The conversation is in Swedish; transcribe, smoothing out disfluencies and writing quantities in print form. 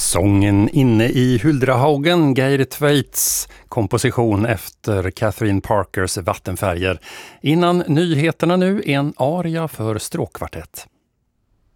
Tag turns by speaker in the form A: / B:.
A: Sången inne i Huldrahaugen, Geir Tveits komposition efter Catherine Parkers Vattenfärger. Innan nyheterna nu, en aria för stråkkvartett.